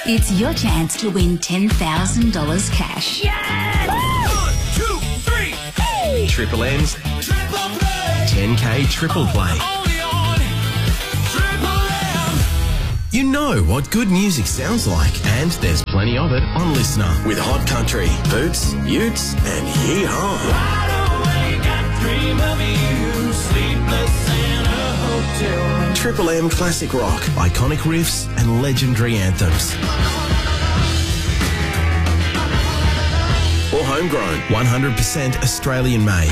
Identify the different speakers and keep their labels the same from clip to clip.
Speaker 1: It's your chance to win $10,000 cash.
Speaker 2: Yes! 1, 2, 3, hey!
Speaker 3: Triple M's
Speaker 2: Triple Play.
Speaker 3: 10K Triple Play.
Speaker 2: Only on Triple M.
Speaker 3: You know what good music sounds like, and there's plenty of it on Listener. With Hot Country, Boots, Utes, and Yee-Haw.
Speaker 2: Wide awake, I dream of you, sleepless in a hotel room.
Speaker 3: Triple M Classic Rock, iconic riffs and legendary anthems. Or homegrown, 100% Australian made.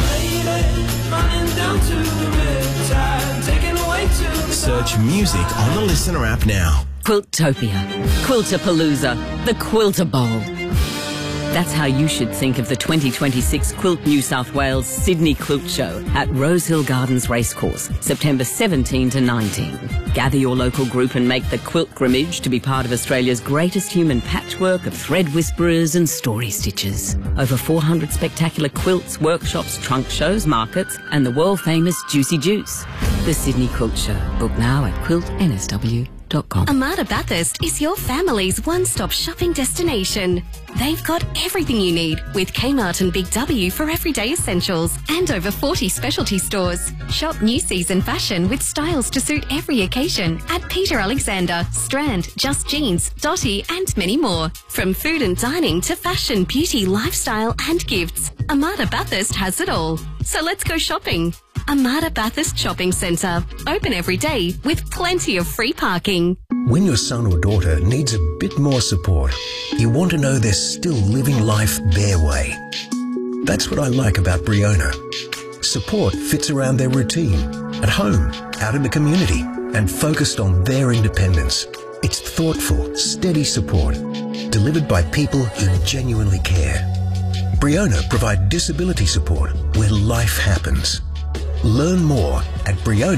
Speaker 3: Search music on the Listener app now.
Speaker 4: Quiltopia, Quiltapalooza, the Quilter Bowl. That's how you should think of the 2026 Quilt New South Wales Sydney Quilt Show at Rosehill Gardens Racecourse, September 17 to 19. Gather your local group and make the quilt grimmage to be part of Australia's greatest human patchwork of thread whisperers and story stitchers. Over 400 spectacular quilts, workshops, trunk shows, markets, and the world-famous Juicy Juice. The Sydney Quilt Show. Book now at quiltnsw.com.
Speaker 5: Amada Bathurst is your family's one-stop shopping destination. They've got everything you need with Kmart and Big W for everyday essentials and over 40 specialty stores. Shop new season fashion with styles to suit every occasion at Peter Alexander, Strand, Just Jeans, Dotty and many more. From food and dining to fashion, beauty, lifestyle and gifts, Amada Bathurst has it all. So let's go shopping. Amada Bathurst Shopping Centre. Open every day with plenty of free parking.
Speaker 6: When your son or daughter needs a bit more support, you want to know they're still living life their way. That's what I like about Briona. Support fits around their routine, at home, out in the community, and focused on their independence. It's thoughtful, steady support, delivered by people who genuinely care. Briona provide disability support where life happens. Learn more at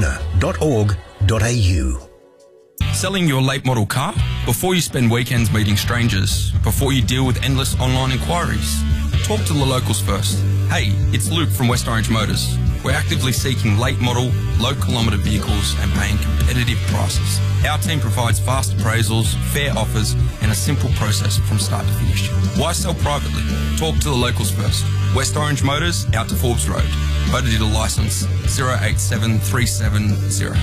Speaker 6: briona.org.au.
Speaker 7: Selling your late model car? Before you spend weekends meeting strangers, before you deal with endless online inquiries, talk to the locals first. Hey, it's Luke from West Orange Motors. We're actively seeking late model, low kilometre vehicles and paying competitive prices. Our team provides fast appraisals, fair offers and a simple process from start to finish. Why sell privately? Talk to the locals first. West Orange Motors, out to Forbes Road. Motor dealer licence 087370.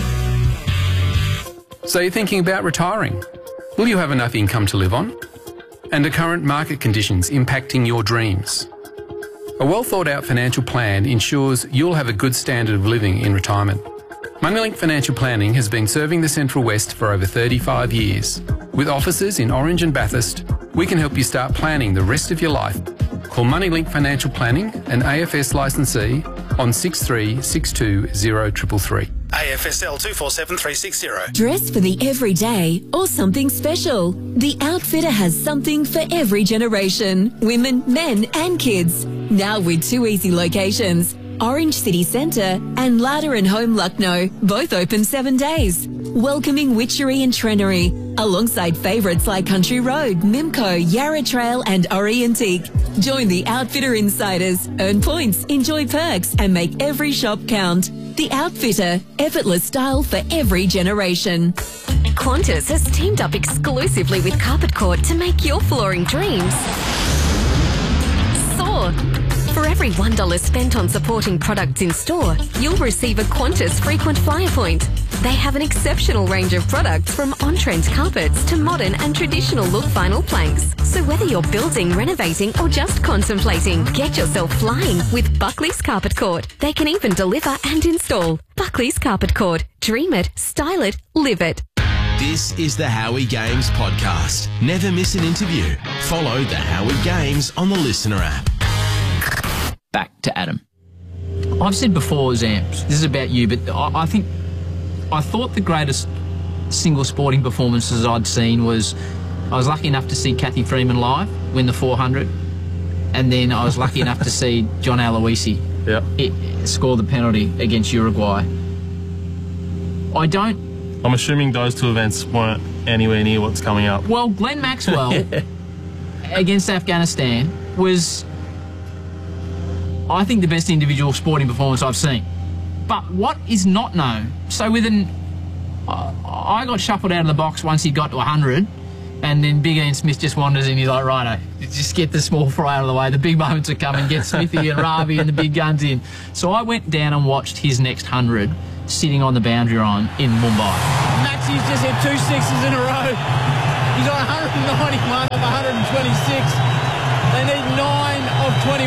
Speaker 8: So you're thinking about retiring? Will you have enough income to live on? And are current market conditions impacting your dreams? A well thought out financial plan ensures you'll have a good standard of living in retirement. Moneylink Financial Planning has been serving the Central West for over 35 years. With offices in Orange and Bathurst, we can help you start planning the rest of your life. Call Moneylink Financial Planning, an AFS licensee, on 6362 0333.
Speaker 9: AFSL 247360.
Speaker 10: Dress for the everyday or something special. The Outfitter has something for every generation. Women, men and kids. Now with 2 easy locations. Orange City Centre and Ladder and Home Lucknow, both open 7 days. Welcoming Witchery and Trenery, alongside favourites like Country Road, Mimco, Yarra Trail and Ori Antique. Join the Outfitter Insiders, earn points, enjoy perks and make every shop count. The Outfitter, effortless style for every generation.
Speaker 5: Qantas has teamed up exclusively with Carpet Court to make your flooring dreams soar. For every $1 spent on supporting products in store, you'll receive a Qantas frequent flyer point. They have an exceptional range of products from on-trend carpets to modern and traditional look vinyl planks. So whether you're building, renovating or just contemplating, get yourself flying with Buckley's Carpet Court. They can even deliver and install. Buckley's Carpet Court. Dream it, style it, live it.
Speaker 3: This is the Howie Games podcast. Never miss an interview. Follow the Howie Games on the Listener app.
Speaker 11: Back to Adam. I've said before, Zamps, this is about you, but I thought the greatest single sporting performances I'd seen was, I was lucky enough to see Kathy Freeman live win the 400, and then I was lucky enough to see John Aloisi score the penalty against Uruguay.
Speaker 12: I'm assuming those two events weren't anywhere near what's coming up.
Speaker 11: Well, Glenn Maxwell against Afghanistan was, I think, the best individual sporting performance I've seen. But what is not known, so I got shuffled out of the box once he got to 100, And then Big Ian Smith just wanders in. He's like, righto, just get the small fry out of the way. The big moments are coming. Get Smithy and Ravi and the big guns in. So I went down and watched his next 100 sitting on the boundary line in Mumbai. Maxi's just hit 2 sixes in a row. He's on 191 of 126. They need 9 of 21.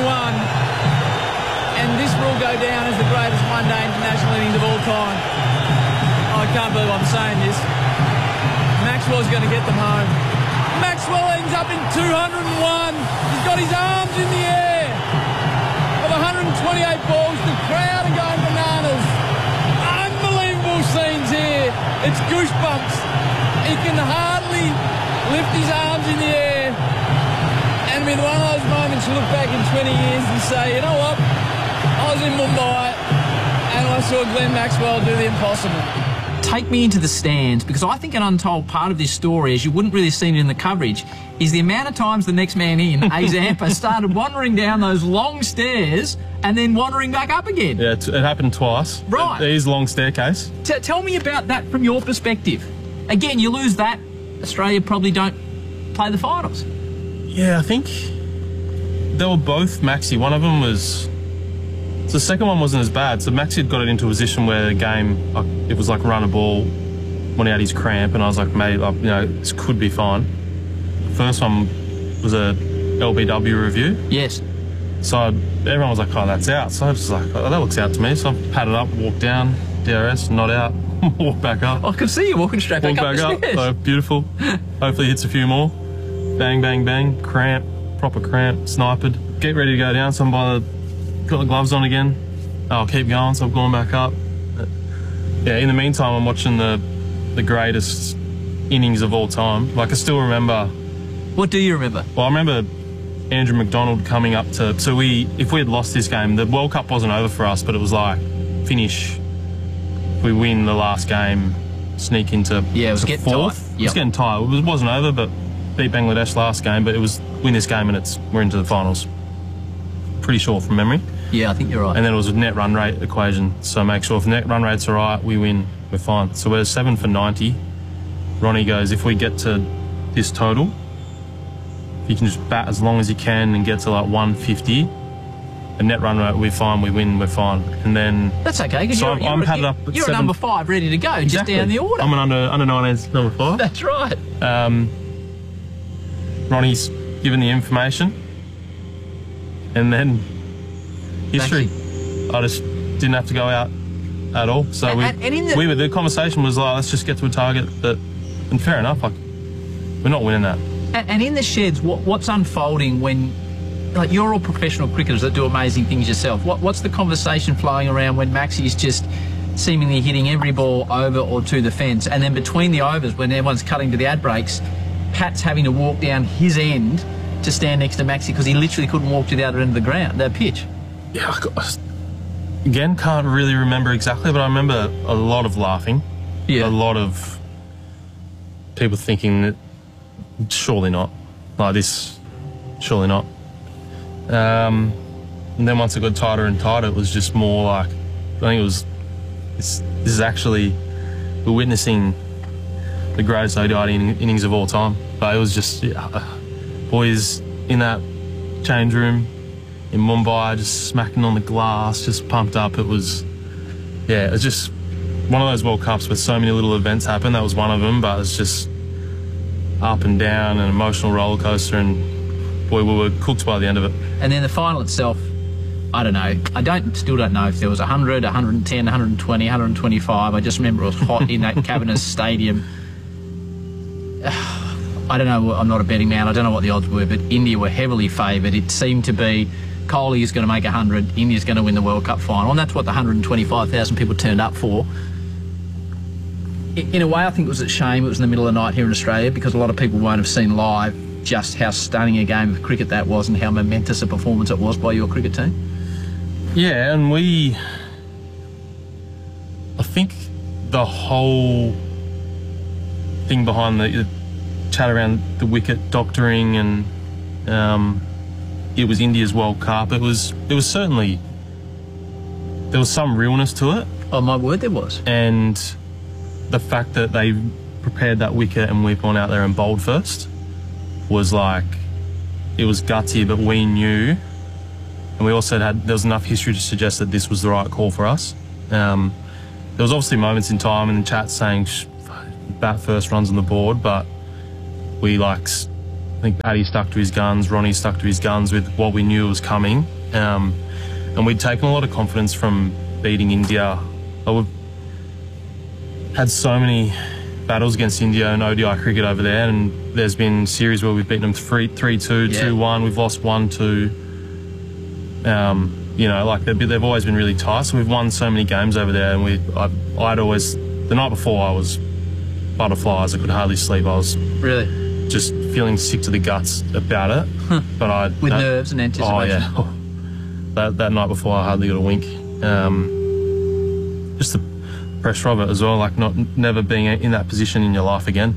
Speaker 11: And this will go down as the greatest one-day international innings of all time. I can't believe I'm saying this. Maxwell's going to get them home. Maxwell ends up in 201. He's got his arms in the air. Of 128 balls, the crowd are going bananas. Unbelievable scenes here. It's goosebumps. He can hardly lift his arms in the air. And with one of those moments you look back in 20 years and say, you know what? I was in Mumbai and I saw Glenn Maxwell do the impossible. Take me into the stands, because I think an untold part of this story, as you wouldn't really see it in the coverage, is the amount of times the next man in, A. Zampa, started wandering down those long stairs and then wandering back up again.
Speaker 12: Yeah, it happened twice.
Speaker 11: Right.
Speaker 12: It is a long staircase.
Speaker 11: Tell me about that from your perspective. Again, you lose that, Australia probably don't play the finals.
Speaker 12: Yeah, I think they were both Maxi. One of them was... So the second one wasn't as bad. So Maxi had got it into a position where the game, it was like run a ball when he had his cramp, and I was like, mate, this could be fine. The first one was a LBW review.
Speaker 11: Yes.
Speaker 12: So everyone was like, oh, that's out. So I was like, oh, that looks out to me. So I padded up, walked down, DRS, not out, walked back up.
Speaker 11: I could see you walking straight back up the stairs.
Speaker 12: So beautiful. Hopefully hits a few more. Bang, bang, bang. Cramp, proper cramp, sniped. Get ready to go down. So I'm got the gloves on again. I'll keep going, so I'm going back up. Yeah, in the meantime, I'm watching the greatest innings of all time. Like, I still remember...
Speaker 11: What do you remember?
Speaker 12: Well, I remember Andrew McDonald coming up to... So if we had lost this game, the World Cup wasn't over for us, but it was like, finish, we win the last game, sneak into
Speaker 11: it was getting
Speaker 12: fourth.
Speaker 11: tight.
Speaker 12: It was getting tight. It wasn't over, but beat Bangladesh last game, but it was win this game and we're into the finals. Pretty sure from memory.
Speaker 11: Yeah, I think you're right.
Speaker 12: And then it was a net run rate equation. So make sure if net run rate's all right, we win, we're fine. So we're 7 for 90. Ronnie goes, if we get to this total, if you can just bat as long as you can and get to like 150, a net run rate, we're fine, we win, we're fine. And then...
Speaker 11: That's okay, because
Speaker 12: so I'm padded up at
Speaker 11: you're
Speaker 12: 7.
Speaker 11: a number 5 ready to go,
Speaker 12: Exactly.
Speaker 11: just down the order.
Speaker 12: I'm an under 19s number 5.
Speaker 11: That's right.
Speaker 12: Ronnie's given the information. And then... history. I just didn't have to go out at all. So the conversation was like, let's just get to a target and fair enough, like, we're not winning that.
Speaker 11: And in the sheds, what's unfolding when, like, you're all professional cricketers that do amazing things yourself. What's the conversation flowing around when Maxi's just seemingly hitting every ball over or to the fence, and then between the overs when everyone's cutting to the ad breaks, Pat's having to walk down his end to stand next to Maxi because he literally couldn't walk to the other end of the ground, the pitch.
Speaker 12: Yeah, again, can't really remember exactly, but I remember a lot of laughing.
Speaker 11: Yeah.
Speaker 12: A lot of people thinking that surely not. Like this, surely not. And then once it got tighter and tighter, it was just more like, I think it was, this is actually, we're witnessing the greatest ODI innings of all time. But it was just, boys in that change room in Mumbai, just smacking on the glass, just pumped up. It was just one of those World Cups where so many little events happen. That was one of them, but it's just up and down, an emotional roller coaster, and boy, we were cooked by the end of it.
Speaker 11: And then the final itself, I don't know. Still don't know if there was 100, 110, 120, 125. I just remember it was hot in that Cabannas Stadium. I don't know. I'm not a betting man. I don't know what the odds were, but India were heavily favoured. It seemed to be Kohli is going to make 100, India's going to win the World Cup final, and that's what the 125,000 people turned up for. In a way, I think it was a shame it was in the middle of the night here in Australia, because a lot of people won't have seen live just how stunning a game of cricket that was and how momentous a performance it was by your cricket team.
Speaker 12: Yeah, and I think the whole thing behind the chat around the wicket doctoring and it was India's World Cup. It was certainly, there was some realness to it.
Speaker 11: Oh my word, there was.
Speaker 12: And the fact that they prepared that wicket and we've gone out there and bowled first was like, it was gutsy, but we knew, and we also there was enough history to suggest that this was the right call for us. There was obviously moments in time in the chat saying bat first, runs on the board, but we I think Paddy stuck to his guns, Ronnie stuck to his guns with what we knew was coming. And we'd taken a lot of confidence from beating India. We've had so many battles against India in ODI cricket over there, and there's been series where we've beaten them 3-2, 2-1. We've lost 1-2. They've always been really tight. So we've won so many games over there, and I'd always, the night before I was butterflies. I could hardly sleep. I was
Speaker 11: really
Speaker 12: just feeling sick to the guts about it. But
Speaker 11: with nerves and anticipation.
Speaker 12: Oh yeah. That night before, I hardly got a wink. Just the pressure of it as well, never being in that position in your life again.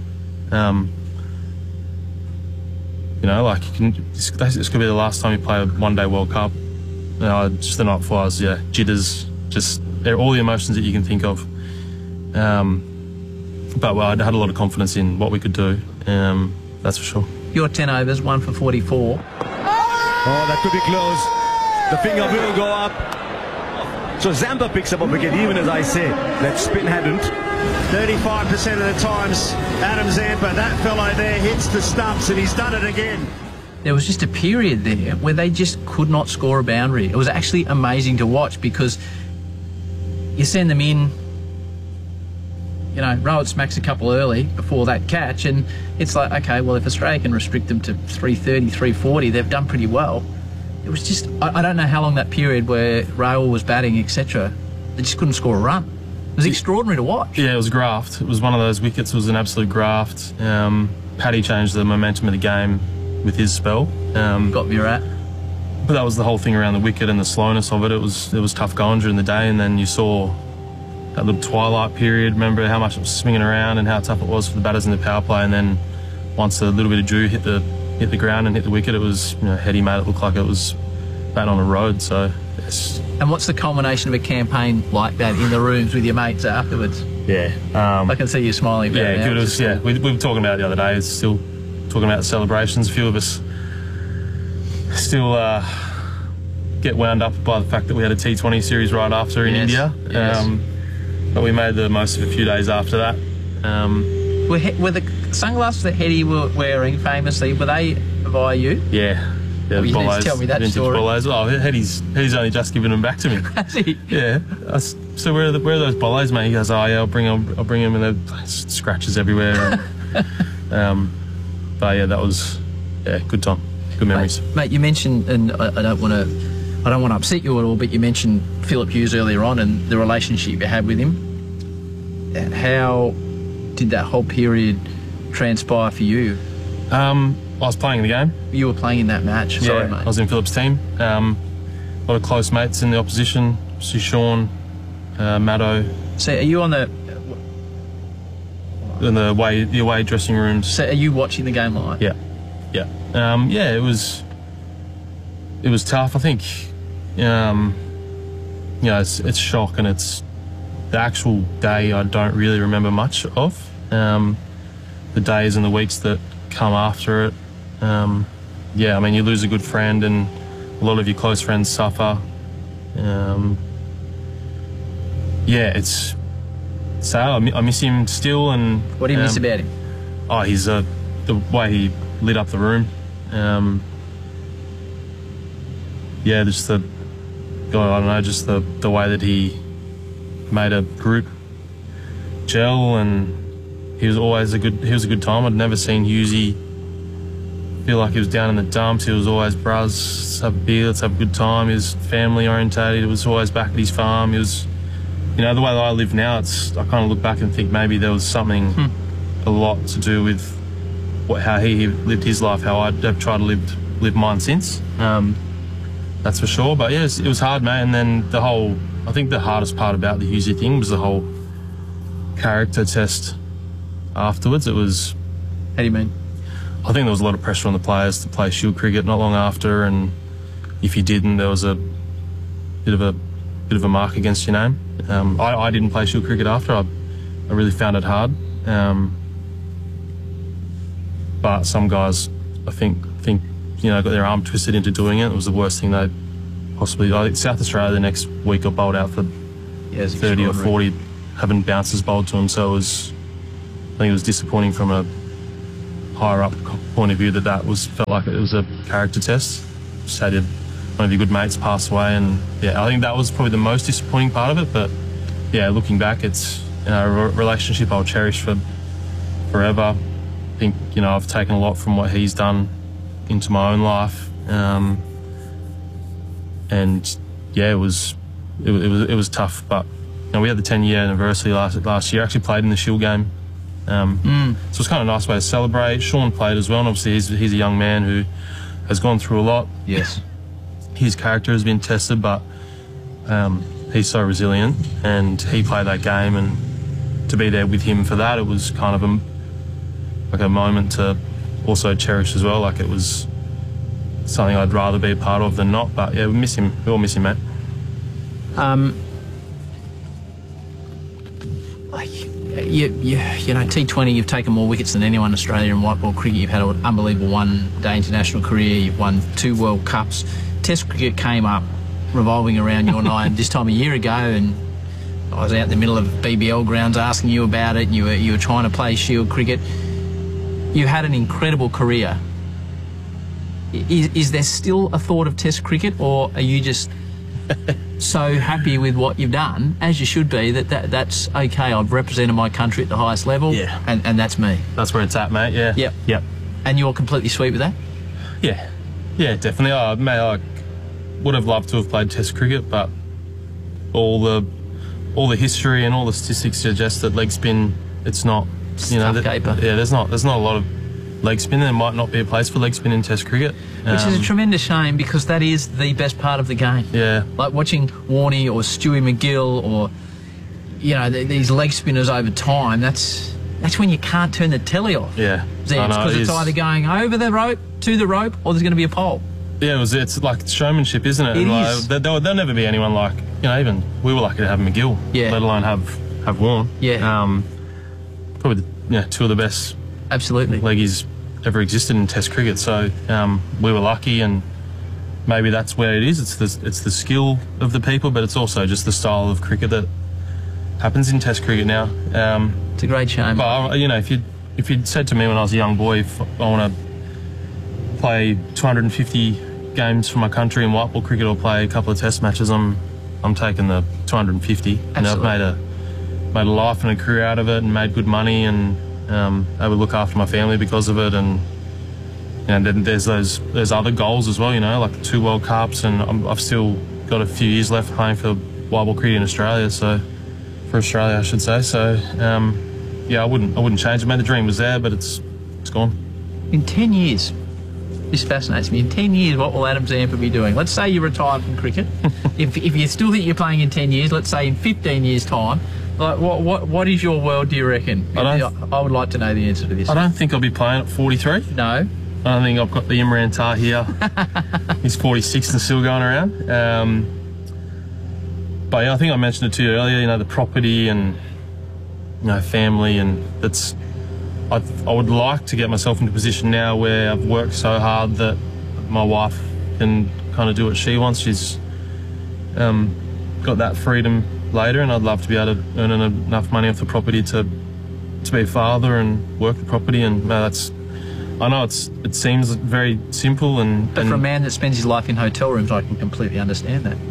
Speaker 12: This could be the last time you play a one-day World Cup. Just the night before, I was jitters, just all the emotions that you can think of. But I had a lot of confidence in what we could do. That's for sure.
Speaker 11: Your 10 overs, 1 for 44.
Speaker 13: Oh, that could be close. The finger will go up. So Zampa picks up a wicket, even as I said, that spin hadn't.
Speaker 9: 35% of the times, Adam Zampa, that fellow there, hits the stumps, and he's done it again.
Speaker 11: There was just a period there where they just could not score a boundary. It was actually amazing to watch because you send them in, Rowan smacks a couple early before that catch, and it's like, okay, well, if Australia can restrict them to 330, 340, they've done pretty well. It was just, I don't know how long that period where Rahul was batting, etc., they just couldn't score a run. It was extraordinary to watch.
Speaker 12: Yeah, it was graft. It was one of those wickets. It was an absolute graft. Paddy changed the momentum of the game with his spell.
Speaker 11: Got Virat.
Speaker 12: But that was the whole thing around the wicket and the slowness of it. It was tough going during the day, and then you saw that little twilight period. Remember how much it was swinging around and how tough it was for the batters in the power play. And then once a little bit of dew hit the ground and hit the wicket, it was heady, mate. It looked like it was batting on a road. So. Yes.
Speaker 11: And what's the culmination of a campaign like that in the rooms with your mates afterwards?
Speaker 12: Yeah.
Speaker 11: I can see you smiling about it.
Speaker 12: Yeah, good. We were talking about it the other day. It's still talking about the celebrations. A few of us still get wound up by the fact that we had a T20 series right after in India.
Speaker 11: Yes.
Speaker 12: But we made the most of a few days after that.
Speaker 11: Were the sunglasses that Hetty were wearing famously, were they via you?
Speaker 12: Yeah. Yeah,
Speaker 11: you need to tell me that story.
Speaker 12: Bollos. Oh, Hetty's only just given them back to me.
Speaker 11: Has he?
Speaker 12: Yeah. So where are those bollos, mate? He goes, oh yeah, I'll bring them, and there's scratches everywhere. But yeah, that was good time, good memories.
Speaker 11: Mate, you mentioned, and I don't want to upset you at all, but you mentioned Philip Hughes earlier on and the relationship you had with him. How did that whole period transpire for you?
Speaker 12: I was playing the game.
Speaker 11: You were playing in that match? Sorry, mate.
Speaker 12: I was in Philip's team. A lot of close mates in the opposition. Sean, Maddo.
Speaker 11: So are you on the
Speaker 12: away dressing rooms?
Speaker 11: So are you watching the game live?
Speaker 12: Yeah. It was tough. I think, it's shock, and it's the actual day I don't really remember much of. The days and the weeks that come after it. You lose a good friend, and a lot of your close friends suffer. It's sad. I miss him still. And
Speaker 11: what do you miss about him?
Speaker 12: Oh, he's the way he lit up the room. Just the way that he made a group gel, and he was always a good time. I'd never seen Hughesy feel like he was down in the dumps. He was always, bruz, let's have a beer, let's have a good time. He was family orientated. He was always back at his farm. He was, the way that I live now, I kind of look back and think maybe there was something a lot to do with how he lived his life, how I'd have tried to live mine since. That's for sure. But yeah, it was hard, mate. And then I think the hardest part about the Hughesy thing was the whole character test afterwards. It was...
Speaker 11: How do you mean?
Speaker 12: I think there was a lot of pressure on the players to play Shield cricket not long after, and if you didn't, there was a bit of a mark against your name. I didn't play Shield cricket after. I really found it hard. But some guys, I think got their arm twisted into doing it. It was the worst thing they possibly. I think South Australia the next week got bowled out for 30 or 40, having bouncers bowled to them. So I think it was disappointing from a higher up point of view that felt like it was a character test. Just had one of your good mates pass away, and I think that was probably the most disappointing part of it. But looking back, it's a relationship I'll cherish for forever. I think I've taken a lot from what he's done into my own life, and it was tough. But we had the 10-year anniversary last year. I actually played in the Shield game, so it was kind of a nice way to celebrate. Sean played as well, and obviously he's a young man who has gone through a lot.
Speaker 11: Yes,
Speaker 12: his character has been tested, but he's so resilient, and he played that game, and to be there with him for that, it was kind of a moment to also cherish as well. Like, it was something I'd rather be a part of than not. But we miss him. We all miss him, mate.
Speaker 11: T20, you've taken more wickets than anyone in Australia in white ball cricket. You've had an unbelievable one-day international career. You've won 2 World Cups. Test cricket came up revolving around you and I this time a year ago, and I was out in the middle of BBL grounds asking you about it, and you were trying to play Shield cricket. You had an incredible career. Is there still a thought of Test cricket, or are you just so happy with what you've done, as you should be, that's okay, I've represented my country at the highest level, and that's me?
Speaker 12: That's where it's at, mate, Yep.
Speaker 11: And you're completely sweet with that?
Speaker 12: Yeah, definitely. I would have loved to have played Test cricket, but all the history and all the statistics suggest that leg spin, it's not, there's not a lot of leg spin. There might not be a place for leg spin in Test cricket,
Speaker 11: which is a tremendous shame, because that is the best part of the game. Like watching Warnie or Stewie McGill, or these leg spinners over time. That's when you can't turn the telly off. Because it's either going over the rope, to the rope, or there's going to be a pole.
Speaker 12: It's like showmanship, isn't it? There'll never be anyone like, even we were lucky to have McGill, let alone have Warne. Probably two of the best leggies ever existed in Test cricket. So we were lucky, and maybe that's where it is. It's the skill of the people, but it's also just the style of cricket that happens in Test cricket now.
Speaker 11: It's a great shame.
Speaker 12: But if you'd said to me when I was a young boy, if I want to play 250 games for my country in white ball cricket or play a couple of Test matches, I'm taking the 250. And I've made a life and a career out of it, and made good money, and I would look after my family because of it. And then there's other goals as well, like the 2 World Cups, and I've still got a few years left playing for white ball cricket in Australia. So for Australia, I should say. So I wouldn't change it. Man, the dream was there, but it's gone.
Speaker 11: In 10 years. This fascinates me. In 10 years, what will Adam Zampa be doing? Let's say you retire from cricket. if you still think you're playing in 10 years, let's say in 15 years' time, like what is your world, do you reckon? I would like to know the answer to this.
Speaker 12: I don't think I'll be playing at 43.
Speaker 11: No.
Speaker 12: I don't think I've got the Imran Tahir. He's 46 and still going around. But I think I mentioned it to you earlier, the property and family, and that's... I would like to get myself into a position now where I've worked so hard that my wife can kind of do what she wants. She's got that freedom later, and I'd love to be able to earn enough money off the property to be a father and work the property. And I know it seems very simple,
Speaker 11: but for a man that spends his life in hotel rooms, I can completely understand that.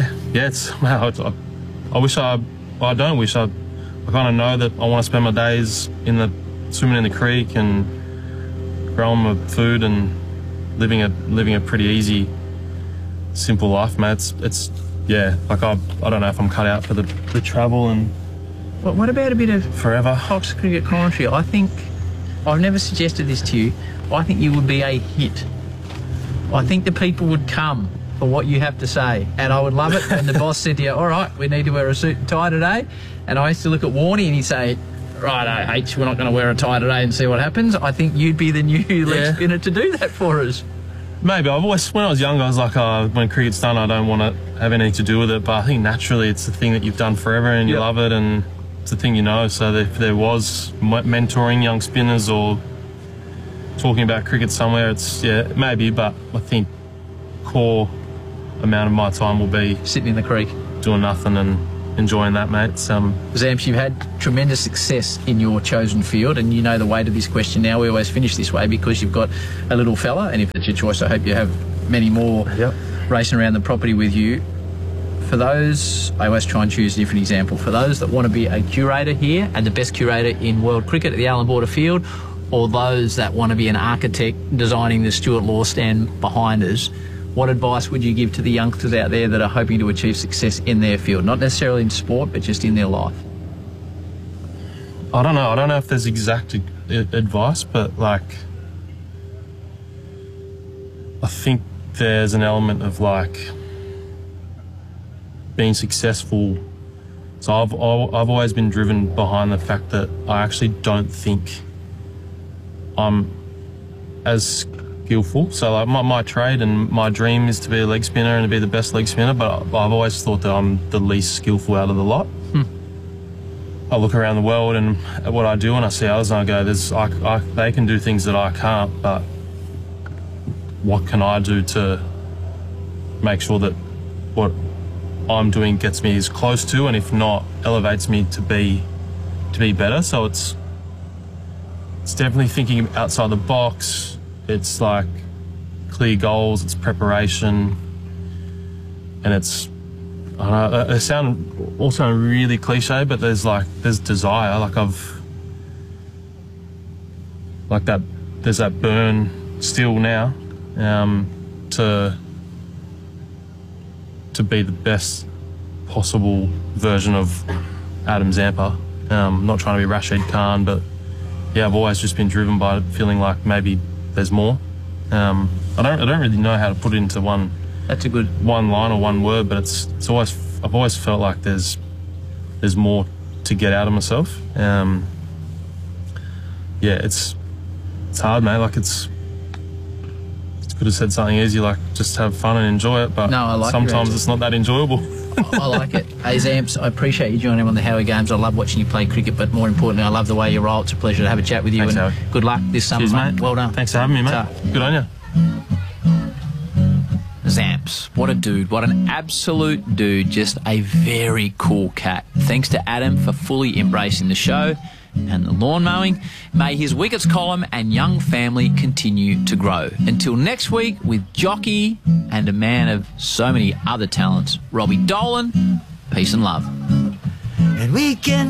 Speaker 12: I wish I don't wish I kind of know that I want to spend my days swimming in the creek and growing my food and living a pretty easy, simple life, mate. It's like I don't know if I'm cut out for the travel. And
Speaker 11: what about a bit of
Speaker 12: forever
Speaker 11: Fox cricket commentary? I think I've never suggested this to you. I think you would be a hit. I think the people would come for what you have to say, and I would love it. And the boss said to you, "All right, we need to wear a suit and tie today," and I used to look at Warnie and he'd say, "Right, H, we're not going to wear a tie today and see what happens." I think you'd be the new leg spinner to do that for us.
Speaker 12: Maybe. When I was younger, I was like, when cricket's done, I don't want to have anything to do with it. But I think naturally it's the thing that you've done forever, and you love it, and it's the thing you know. So if there was mentoring young spinners or talking about cricket somewhere, it's, yeah, maybe, but I think core amount of my time will be
Speaker 11: sitting in the creek,
Speaker 12: doing nothing and enjoying that, mate.
Speaker 11: Zamps, you've had tremendous success in your chosen field, and you know the weight of this question now. We always finish this way because you've got a little fella, and if it's your choice, I hope you have many more racing around the property with you. For those, I always try and choose a different example. For those that want to be a curator here and the best curator in world cricket at the Allan Border Field, or those that want to be an architect designing the Stuart Law stand behind us, what advice would you give to the youngsters out there that are hoping to achieve success in their field? Not necessarily in sport, but just in their life.
Speaker 12: I don't know. I don't know if there's exact advice, but, like, I think there's an element of, like, being successful. So I've always been driven behind the fact that I actually don't think I'm as skillful. So, like, my trade and my dream is to be a leg spinner and to be the best leg spinner, but I've always thought that I'm the least skillful out of the lot. I look around the world and at what I do and I see others and I go, they can do things that I can't, but what can I do to make sure that what I'm doing gets me as close to, and if not, elevates me to be better. So it's definitely thinking outside the box. It's like clear goals, it's preparation, and it's, I don't know, it all sound really cliche, but there's desire. There's that burn still now to be the best possible version of Adam Zampa. Not trying to be Rashid Khan, but yeah, I've always just been driven by feeling like maybe there's more. I don't really know how to put it into one.
Speaker 11: That's a good
Speaker 12: one line or one word, but I've always felt like there's more to get out of myself. Yeah, it's hard, mate. Like it's could have said something easy like just have fun and enjoy it, but
Speaker 11: no, I like
Speaker 12: sometimes it's not that enjoyable.
Speaker 11: I like it. Hey, Zamps, I appreciate you joining on the Howie Games. I love watching you play cricket, but more importantly, I love the way you roll. It's a pleasure to have a chat with you.
Speaker 12: Thanks,
Speaker 11: and
Speaker 12: Howie.
Speaker 11: Good luck this summer,
Speaker 12: Cheers, mate.
Speaker 11: Well done.
Speaker 12: Thanks for having me, mate. Good on you.
Speaker 11: Zamps, what a dude, what an absolute dude, just a very cool cat. Thanks to Adam for fully embracing the show and the lawn mowing. May his wickets column and young family continue to grow. Until next week with jockey and a man of so many other talents, Robbie Dolan, peace and love.
Speaker 2: And we can